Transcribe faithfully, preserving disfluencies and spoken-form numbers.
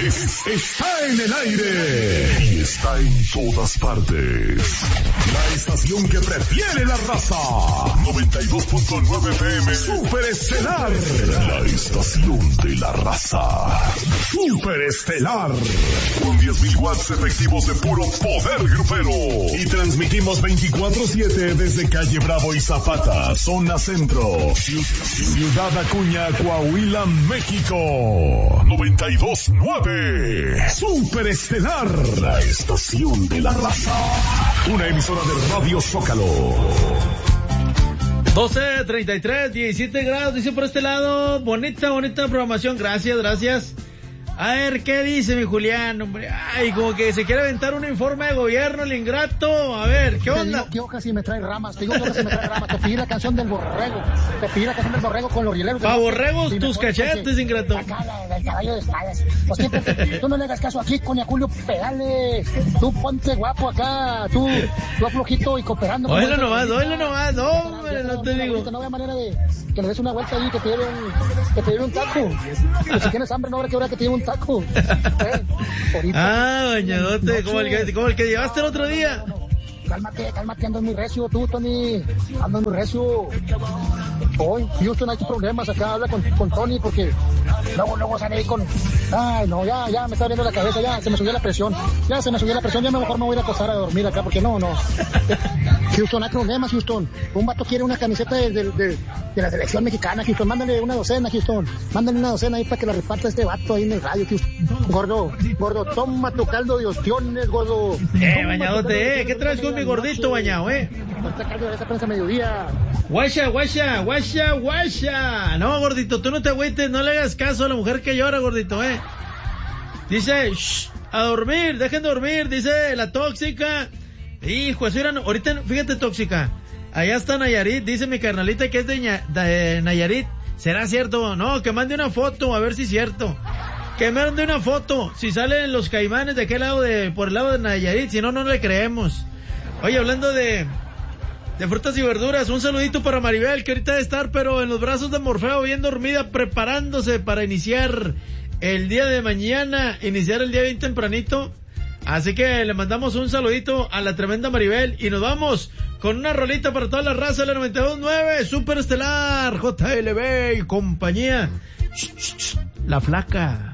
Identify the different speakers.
Speaker 1: Es- está en el aire y está en todas partes. La estación que prefiere la raza. noventa y dos punto nueve F M. Super Estelar. La estación de la raza. Super Estelar. Con diez mil watts efectivos de puro poder grupero. Y transmitimos veinticuatro siete desde Calle Bravo y Zapata, zona centro. Ciu- Ciudad Acuña, Coahuila, México. noventa y dos punto nueve. Super Estelar. La estación de la raza. Una emisora de Radio Zócalo.
Speaker 2: doce treinta y tres, diecisiete grados, dice por este lado. Bonita, bonita programación. Gracias, gracias. A ver, ¿qué dice mi Julián, hombre? Ay, como que se quiere aventar un informe de gobierno, el ingrato. A ver, ¿qué
Speaker 3: Te
Speaker 2: onda?
Speaker 3: digo que hojas y me trae ramas, te digo que hojas y me trae ramas. Te pedí la canción del borrego, te pedí la canción del borrego con los rieleros.
Speaker 2: Pa' borregos,
Speaker 3: Sí,
Speaker 2: tus
Speaker 3: mejor,
Speaker 2: cachetes,
Speaker 3: porque
Speaker 2: ingrato.
Speaker 3: Acá, la, la, el caballo de espadas. Pues siempre, tú no le hagas caso aquí con Julio Pedales. Tú ponte guapo acá, tú, tú aflojito y cooperando. como
Speaker 2: Oílo
Speaker 3: ese-
Speaker 2: nomás, oílo nomás, no, hombre, no te digo.
Speaker 3: No había manera de que le des una vuelta ahí, que te lleve un, que te lleve un taco. Pues si tienes hambre, no habrá que hora que te lleve un taco. Eh, ahorita.
Speaker 2: Ah, bañadote, como el que, como el que llevaste el otro día.
Speaker 3: Cálmate, cálmate, andas muy recio, tú, Tony, andas muy recio. Hoy, Houston, hay problemas acá, habla con, con Tony, porque luego, luego sale ahí con... Ay, no, ya, ya, me está abriendo la cabeza, ya, se me subió la presión, ya se me subió la presión, ya mejor me voy a ir a acostar a dormir acá, porque no, no. Houston, hay problemas, Houston. Un vato quiere una camiseta de, de, de, de la selección mexicana, Houston, mándale una docena, Houston, mándale una docena ahí para que la reparta este vato ahí en el radio, Houston. Gordo, gordo, toma tu caldo de ostiones, gordo.
Speaker 2: Eh, bañadote, eh, ¿qué traes con mi gordito bañado, eh?
Speaker 3: Ahorita caldo de esa prensa a mediodía.
Speaker 2: Guasha, guasha, guasha, guasha. No, gordito, tú no te agüites, no le hagas caso a la mujer que llora, gordito, eh. Dice, shh, a dormir, dejen de dormir, dice la tóxica. Hijo, eso era, ahorita, fíjate, tóxica. Allá está Nayarit, dice mi carnalita que es de, Ña- de Nayarit. ¿Será cierto? No, que mande una foto, a ver si es cierto. Que me mande una foto, si salen los caimanes de aquel lado de, por el lado de Nayarit, si no, no le creemos. Oye, hablando de, de frutas y verduras, un saludito para Maribel, que ahorita debe estar, pero en los brazos de Morfeo, bien dormida, preparándose para iniciar el día de mañana, iniciar el día bien tempranito. Así que le mandamos un saludito a la tremenda Maribel y nos vamos con una rolita para toda la raza de la noventa y dos punto nueve, Super Estelar, J L B y compañía. La Flaca.